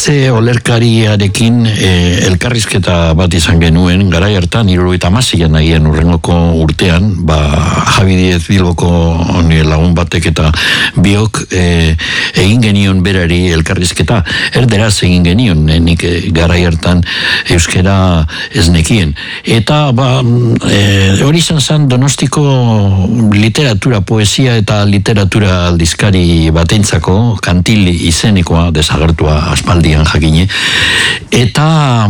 Artze olerkariarekin elkarrizketa bat izan genuen, garai hartan, 76an nagien urrengoko urtean, Javi Diez Bilboko lagun batek eta biok egin genion berari elkarrizketa, erderaz egin genion, nik garai hartan euskera ez nekien. Eta hori izan zen Donostiko literatura, poesia eta literatura aldizkari batentzako, Kantil izenekoa, desagertua aspaldian jakine. Eta,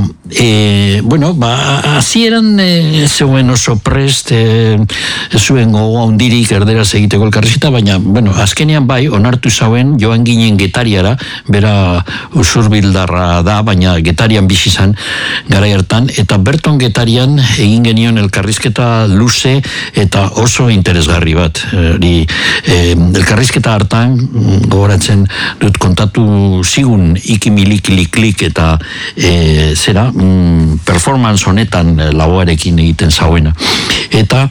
hasieran zeuen oso prest, zuen gogoa hundirik erderaz egiteko elkarrizketa, baina, azkenean bai, onartu zauen, joan ginen Getariara, bera usurbildarra da, baina Getarian bizi izan garai hartan, eta berton Getarian egin genion elkarrizketa luze eta oso interesgarri bat. Elkarrizketa hartan, gogoratzen dut kontatu zigun ikimilik eta performance honetan lauarekin egiten zauena. Eta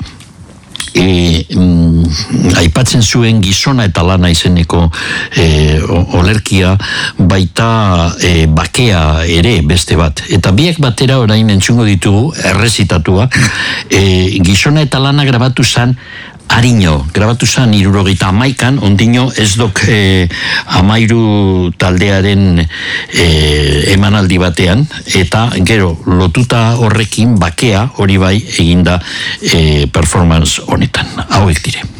aipatzen zuen Gizona eta Lana izeneko olerkia, baita Bakea ere beste bat. Eta biek batera orain entzungo ditugu, errezitatua, Gizona eta Lana grabatu zen Ariño, grabatu zen 71an, ondino ez dok Amairu taldearen emanaldi batean, eta gero lotuta horrekin Bakea hori bai eginda performance honetan. Hauek dire.